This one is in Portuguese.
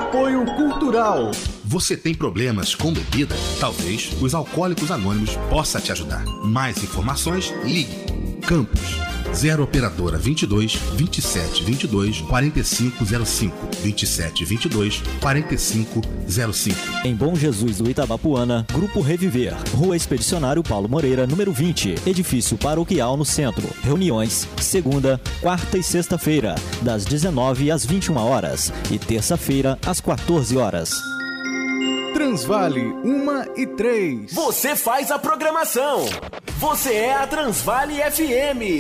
Apoio Cultural. Você tem problemas com bebida? Talvez os Alcoólicos Anônimos possa te ajudar. Mais informações, ligue. Campos 0 operadora 22 27 22 4505 27 22 4505. Em Bom Jesus do Itabapuana, Grupo Reviver, Rua Expedicionário Paulo Moreira, número 20, Edifício Paroquial no Centro. Reuniões segunda, quarta e sexta-feira, das 19 às 21 horas e terça-feira às 14 horas. Transvale 1 e 3. Você faz a programação. Você é a Transvale FM.